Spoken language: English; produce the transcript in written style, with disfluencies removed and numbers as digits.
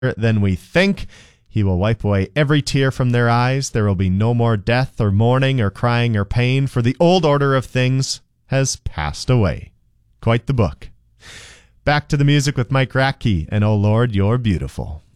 than we think. He will wipe away every tear from their eyes. There will be no more death or mourning or crying or pain, for the old order of things has passed away. Quite the book. Back to the music with Mike Rattke and Oh Lord, You're Beautiful.